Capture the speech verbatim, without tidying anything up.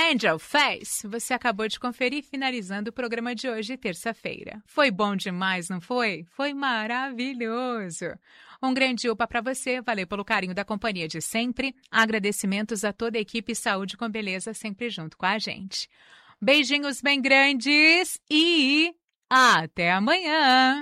Angel Face, você acabou de conferir finalizando o programa de hoje, terça-feira. Foi bom demais, não foi? Foi maravilhoso! Um grande upa para você, valeu pelo carinho da companhia de sempre. Agradecimentos a toda a equipe Saúde com Beleza, sempre junto com a gente. Beijinhos bem grandes e até amanhã!